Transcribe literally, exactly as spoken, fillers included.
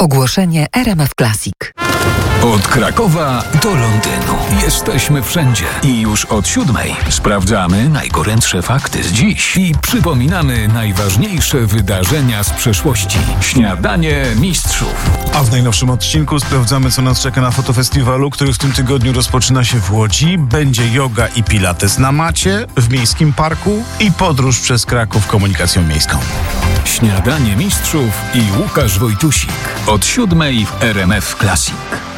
Ogłoszenie R M F Classic. Od Krakowa do Londynu. Jesteśmy wszędzie. I już od siódmej sprawdzamy najgorętsze fakty z dziś i przypominamy najważniejsze wydarzenia z przeszłości. Śniadanie mistrzów. A w najnowszym odcinku sprawdzamy, co nas czeka na fotofestiwalu, który w tym tygodniu rozpoczyna się w Łodzi. Będzie yoga i pilates na macie w miejskim parku i podróż przez Kraków komunikacją miejską. Śniadanie mistrzów i Łukasz Wojtusik. Od siódmej w R M F Classic.